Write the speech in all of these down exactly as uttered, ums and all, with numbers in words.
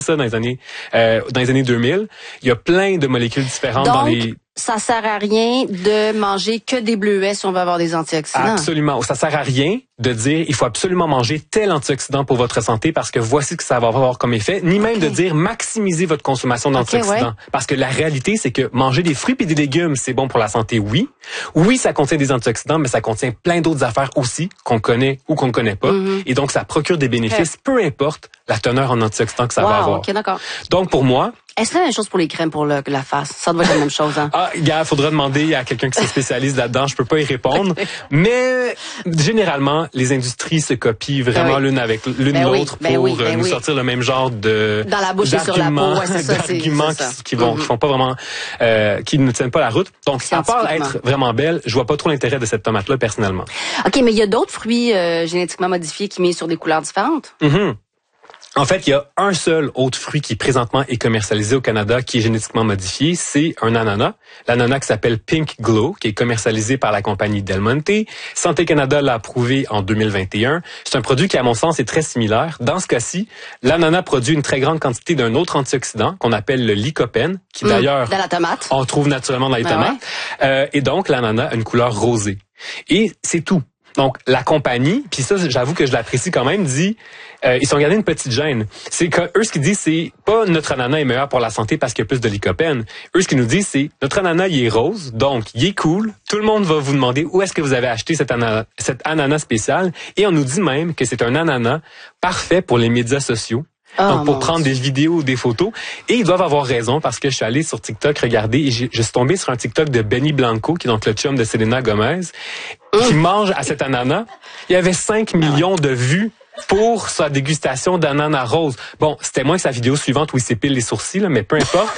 ça dans les années euh, dans les années deux mille. Il y a plein de molécules différentes Donc, dans les... ça sert à rien de manger que des bleuets si on veut avoir des antioxydants. Absolument. Ça sert à rien de dire il faut absolument manger tel antioxydant pour votre santé parce que voici ce que ça va avoir comme effet, ni même okay. de dire maximiser votre consommation d'antioxydants. Okay, ouais. Parce que la réalité, c'est que manger des fruits et des légumes, c'est bon pour la santé, oui. Oui, ça contient des antioxydants, mais ça contient plein d'autres affaires aussi qu'on connaît ou qu'on ne connaît pas. Mm-hmm. Et donc, ça procure des bénéfices, okay. peu importe la teneur en antioxydants que ça wow, va avoir. Okay, d'accord. Donc, pour moi... Est-ce que c'est la même chose pour les crèmes pour le, la face? Ça doit être la même chose, hein? Ah, gars, faudra demander à quelqu'un qui se spécialise là-dedans. Je peux pas y répondre. Okay. Mais, généralement, les industries se copient vraiment ben oui. l'une avec l'une ben l'autre oui, ben pour oui, ben nous oui. sortir le même genre de... Dans la bouche et sur la peau, ouais, c'est ça. D'arguments c'est, c'est qui, qui vont, mm-hmm. qui font pas vraiment, euh, qui ne tiennent pas la route. Donc, à part être vraiment belle, je vois pas trop l'intérêt de cette tomate-là, personnellement. OK, mais il y a d'autres fruits euh, génétiquement modifiés qui mettent sur des couleurs différentes? Mm-hmm. En fait, il y a un seul autre fruit qui présentement est commercialisé au Canada qui est génétiquement modifié, c'est un ananas. L'ananas qui s'appelle Pink Glow, qui est commercialisé par la compagnie Del Monte. Santé Canada l'a approuvé en deux mille vingt et un. C'est un produit qui, à mon sens, est très similaire. Dans ce cas-ci, l'ananas produit une très grande quantité d'un autre antioxydant qu'on appelle le lycopène, qui mmh, d'ailleurs, dans la tomate. on trouve naturellement dans les ben tomates. Ouais. Euh, et donc, l'ananas a une couleur rosée. Et c'est tout. Donc, la compagnie, puis ça, j'avoue que je l'apprécie quand même, dit, euh, ils sont gardés une petite gêne. C'est que eux, ce qu'ils disent, c'est pas notre ananas est meilleur pour la santé parce qu'il y a plus de lycopène. Eux, ce qu'ils nous disent, c'est notre ananas, il est rose, donc il est cool. Tout le monde va vous demander où est-ce que vous avez acheté cet ananas, cet ananas spécial. Et on nous dit même que c'est un ananas parfait pour les médias sociaux. Oh, donc, pour prendre Dieu. des vidéos ou des photos. Et ils doivent avoir raison parce que je suis allé sur TikTok regarder et je suis tombé sur un TikTok de Benny Blanco, qui est donc le chum de Selena Gomez, mmh. qui mange à cet ananas. Il y avait cinq millions de vues pour sa dégustation d'ananas rose. Bon, c'était moins que sa vidéo suivante où il s'épile les sourcils, là, mais peu importe.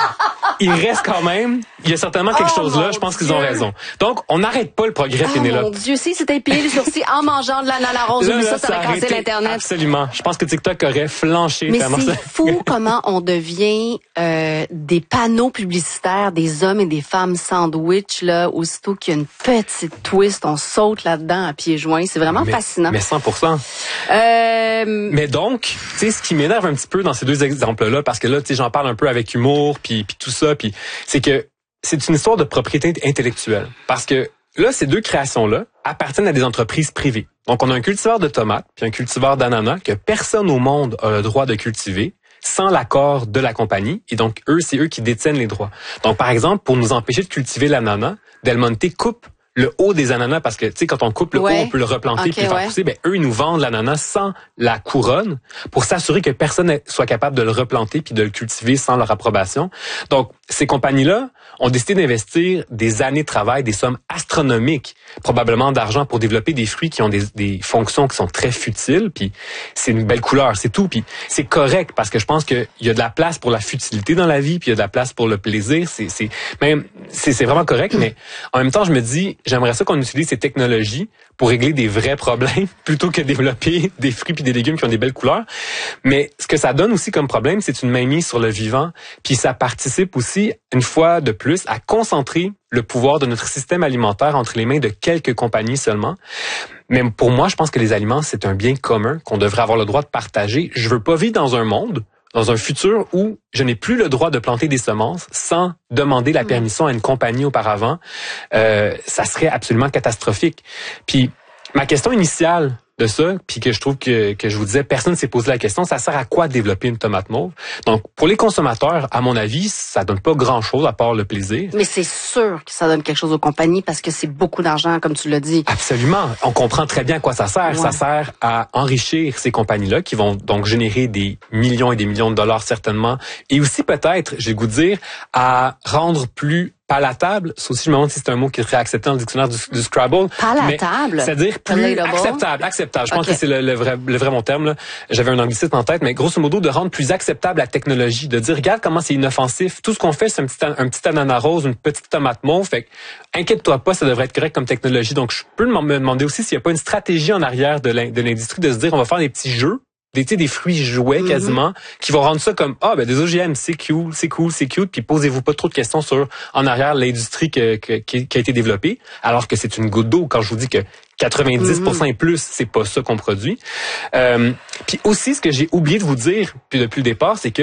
Il reste quand même, il y a certainement quelque oh chose là, je pense Dieu. qu'ils ont raison. Donc, on n'arrête pas le progrès, oh Pénélope. Mon Dieu, si c'était épilé les sourcils en mangeant de l'ananas rose, là, là, ça, ça, ça aurait cassé l'Internet. Absolument. Je pense que TikTok aurait flanché. Mais c'est fou comment on devient euh, des panneaux publicitaires des hommes et des femmes sandwich, là, aussitôt qu'il y a une petite twist, on saute là-dedans à pieds joints. C'est vraiment mais, fascinant. Mais cent pour cent. Euh... Mais donc, tu sais, ce qui m'énerve un petit peu dans ces deux exemples-là, parce que là, tu sais, j'en parle un peu avec humour, puis puis tout ça, puis c'est que c'est une histoire de propriété intellectuelle. Parce que là, ces deux créations-là appartiennent à des entreprises privées. Donc, on a un cultivar de tomates puis un cultivar d'ananas que personne au monde a le droit de cultiver sans l'accord de la compagnie. Et donc, eux, c'est eux qui détiennent les droits. Donc, par exemple, pour nous empêcher de cultiver l'ananas, Del Monte coupe le haut des ananas parce que, tu sais, quand on coupe le ouais. haut, on peut le replanter okay, puis le faire ouais. pousser. Ben, eux, ils nous vendent l'ananas sans la couronne pour s'assurer que personne ne soit capable de le replanter puis de le cultiver sans leur approbation. Donc, ces compagnies-là ont décidé d'investir des années de travail, des sommes astronomiques, probablement d'argent pour développer des fruits qui ont des, des fonctions qui sont très futiles. Puis c'est une belle couleur, c'est tout. Puis c'est correct parce que je pense qu'il y a de la place pour la futilité dans la vie, puis il y a de la place pour le plaisir. C'est, c'est même, c'est, c'est vraiment correct. Mais en même temps, je me dis, j'aimerais ça qu'on utilise ces technologies pour régler des vrais problèmes plutôt que développer des fruits puis des légumes qui ont des belles couleurs. Mais ce que ça donne aussi comme problème, c'est une mainmise sur le vivant. Puis ça participe aussi, une fois de plus, à concentrer le pouvoir de notre système alimentaire entre les mains de quelques compagnies seulement. Mais pour moi, je pense que les aliments, c'est un bien commun qu'on devrait avoir le droit de partager. Je veux pas vivre dans un monde, dans un futur où je n'ai plus le droit de planter des semences sans demander la permission à une compagnie auparavant. Euh, ça serait absolument catastrophique. Puis ma question initiale de ça, puis que je trouve que, que je vous disais, personne ne s'est posé la question, ça sert à quoi développer une tomate mauve? Donc, pour les consommateurs, à mon avis, ça donne pas grand-chose à part le plaisir. Mais c'est sûr que ça donne quelque chose aux compagnies parce que c'est beaucoup d'argent, comme tu l'as dit. Absolument. On comprend très bien à quoi ça sert. Ouais. Ça sert à enrichir ces compagnies-là qui vont donc générer des millions et des millions de dollars certainement. Et aussi peut-être, j'ai le goût de dire, à rendre plus palatable, ça aussi je me demande si c'est un mot qui serait accepté dans le dictionnaire du, du Scrabble. Palatable? C'est-à-dire plus acceptable, acceptable. Je okay. pense que c'est le, le vrai le vrai mon terme là. J'avais un anglicisme en tête, mais grosso modo de rendre plus acceptable la technologie, de dire regarde comment c'est inoffensif. Tout ce qu'on fait, c'est un petit un petit ananas rose, une petite tomate mauve. Fait que, inquiète-toi pas, ça devrait être correct comme technologie. Donc je peux me demander aussi s'il n'y a pas une stratégie en arrière de l'industrie de se dire on va faire des petits jeux des, tu sais, des fruits jouets mm-hmm. quasiment, qui vont rendre ça comme, ah, ben, des O G M, c'est cool, c'est cool, c'est cute, puis posez-vous pas trop de questions sur, en arrière, l'industrie que, que, qui, qui a été développée, alors que c'est une goutte d'eau quand je vous dis que quatre-vingt-dix pour cent mm-hmm. et plus, c'est pas ça qu'on produit. Euh, puis aussi, ce que j'ai oublié de vous dire, puis depuis le départ, c'est que